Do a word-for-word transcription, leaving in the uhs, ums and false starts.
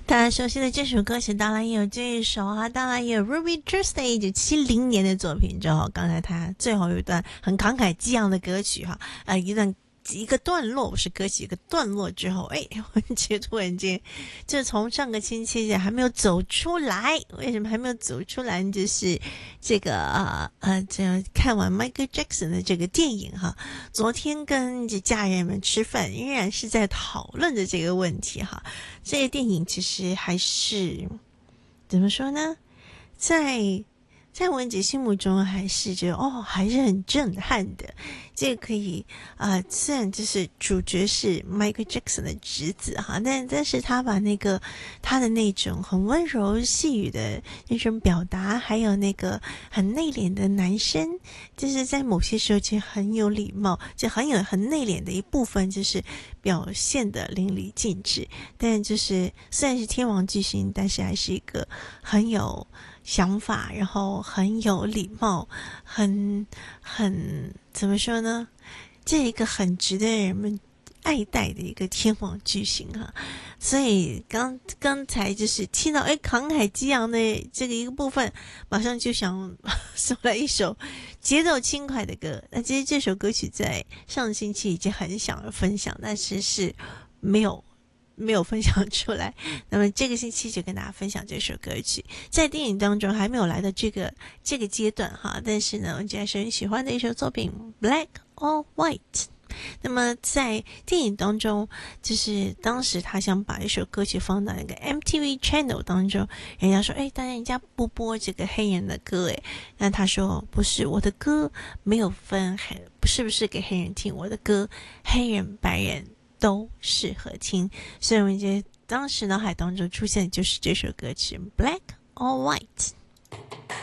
大家熟悉的这首歌曲，当然也有这一首啊，当然也有 Ruby Tuesday 一九七零年的作品之后，刚才他最后有一段很慷慨激昂的歌曲哈，呃，一段一个段落，不是歌曲，一个段落之后，哎，文杰突然间就从上个星期还没有走出来，为什么还没有走出来？就是这个呃呃，这看完 Michael Jackson 的这个电影哈，昨天跟这家人们吃饭，依然是在讨论的这个问题哈。这个电影其实还是怎么说呢？在在文杰心目中还是觉得哦，还是很震撼的。这个可以啊、呃，虽然就是主角是 Michael Jackson 的侄子哈，但但是他把那个他的那种很温柔细语的那种表达，还有那个很内敛的男生，就是在某些时候其实很有礼貌，就很有很内敛的一部分，就是表现的淋漓尽致。但就是虽然是天王巨星，但是还是一个很有想法，然后很有礼貌，很很怎么说呢？这一个很值得人们爱戴的一个天王巨星哈。所以刚刚才就是听到哎慷慨激昂的这个一个部分，马上就想送来一首节奏轻快的歌。那其实这首歌曲在上星期已经很想要分享，但是是没有。没有分享出来，那么这个星期就跟大家分享这首歌曲，在电影当中还没有来到这个这个阶段哈，但是呢，我竟然是很喜欢的一首作品《Black or White》。那么在电影当中，就是当时他想把一首歌曲放到那个 M T V Channel 当中，人家说，哎，当然人家不播这个黑人的歌，哎，那他说不是，我的歌没有分黑，是不是给黑人听？我的歌，黑人、白人都适合听，所以我觉得当时脑海当中出现的就是这首歌曲《Black or White》。